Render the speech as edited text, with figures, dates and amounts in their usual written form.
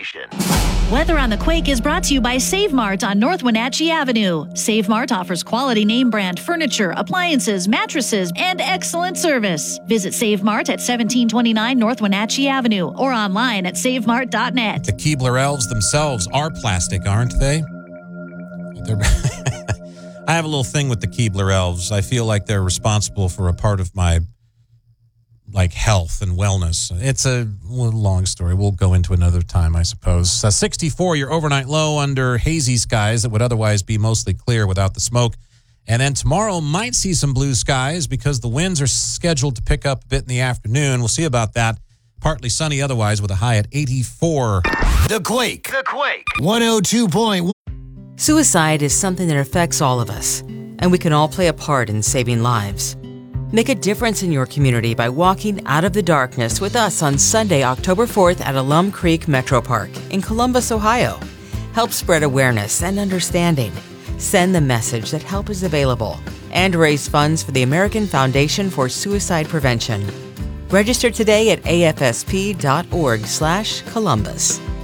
station. Weather on the Quake is brought to you by Save Mart on North Wenatchee Avenue. Save Mart offers quality name brand furniture, appliances, mattresses, and excellent service. Visit Save Mart at 1729 North Wenatchee Avenue or online at savemart.net. The Keebler elves themselves are plastic, aren't they? I have a little thing with the Keebler elves. I feel like they're responsible for a part of my health and wellness. It's a long story. We'll go into another time, I suppose. 64, your overnight low under hazy skies that would otherwise be mostly clear without the smoke. And then tomorrow might see some blue skies because the winds are scheduled to pick up a bit in the afternoon. We'll see about that. Partly sunny otherwise with a high at 84. The Quake. 102.1. Suicide is something that affects all of us, and we can all play a part in saving lives. Make a difference in your community by walking out of the darkness with us on Sunday, October 4th at Alum Creek Metro Park in Columbus, Ohio. Help spread awareness and understanding. Send the message that help is available and raise funds for the American Foundation for Suicide Prevention. Register today at afsp.org/Columbus.